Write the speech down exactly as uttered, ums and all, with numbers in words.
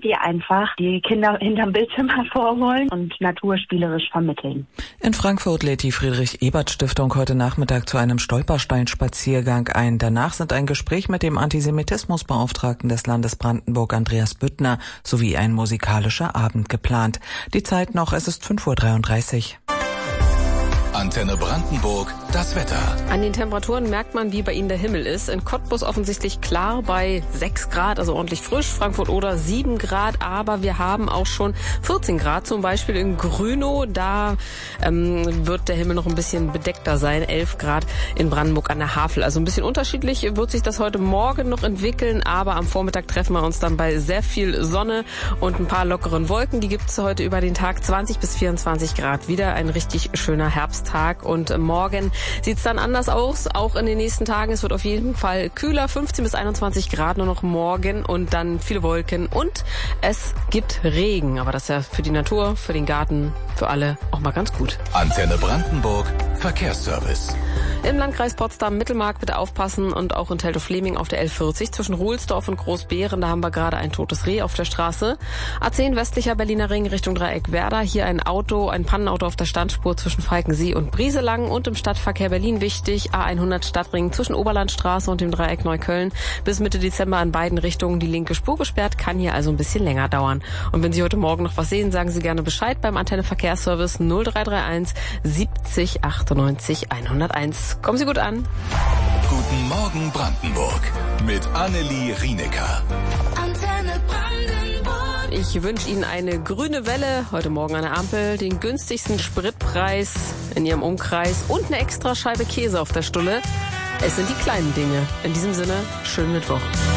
die einfach die Kinder hinterm Bildschirm hervorholen und naturspielerisch vermitteln. In Frankfurt lädt die Friedrich-Ebert-Stiftung heute Nachmittag zu einem Stolpersteinspaziergang ein. Danach sind ein Gespräch mit dem Antisemitismusbeauftragten des Landes Brandenburg, Andreas Büttner, sowie ein musikalischer Abend geplant. Die Zeit noch, es ist fünf Uhr dreiunddreißig. Antenne Brandenburg, das Wetter. An den Temperaturen merkt man, wie bei Ihnen der Himmel ist. In Cottbus offensichtlich klar bei sechs Grad, also ordentlich frisch. Frankfurt-Oder sieben Grad, aber wir haben auch schon vierzehn Grad, zum Beispiel in Grünow. Da ähm, wird der Himmel noch ein bisschen bedeckter sein. elf Grad in Brandenburg an der Havel. Also ein bisschen unterschiedlich wird sich das heute Morgen noch entwickeln, aber am Vormittag treffen wir uns dann bei sehr viel Sonne und ein paar lockeren Wolken. Die gibt es heute über den Tag, zwanzig bis vierundzwanzig Grad. Wieder ein richtig schöner Herbst. Tag und morgen sieht es dann anders aus, auch in den nächsten Tagen. Es wird auf jeden Fall kühler, fünfzehn bis einundzwanzig Grad nur noch morgen und dann viele Wolken und es gibt Regen. Aber das ist ja für die Natur, für den Garten, für alle auch mal ganz gut. Antenne Brandenburg, Verkehrsservice. Im Landkreis Potsdam-Mittelmark bitte aufpassen und auch in Teltow-Fleming auf der L vierzig zwischen Ruhlsdorf und Großbeeren. Da haben wir gerade ein totes Reh auf der Straße. A zehn westlicher Berliner Ring Richtung Dreieck Werder. Hier ein Auto, ein Pannenauto auf der Standspur zwischen Falkensee und Brieselang und im Stadtverkehr Berlin wichtig. A hundert Stadtring zwischen Oberlandstraße und dem Dreieck Neukölln. Bis Mitte Dezember in beiden Richtungen die linke Spur gesperrt. Kann hier also ein bisschen länger dauern. Und wenn Sie heute Morgen noch was sehen, sagen Sie gerne Bescheid beim Antenne Verkehrsservice null drei drei eins siebzig achtundneunzig hunderteins. Kommen Sie gut an. Guten Morgen Brandenburg mit Annelie Rienecker. Antenne Brandenburg. Ich wünsche Ihnen eine grüne Welle, heute Morgen an der Ampel, den günstigsten Spritpreis in Ihrem Umkreis und eine extra Scheibe Käse auf der Stulle. Es sind die kleinen Dinge. In diesem Sinne, schönen Mittwoch.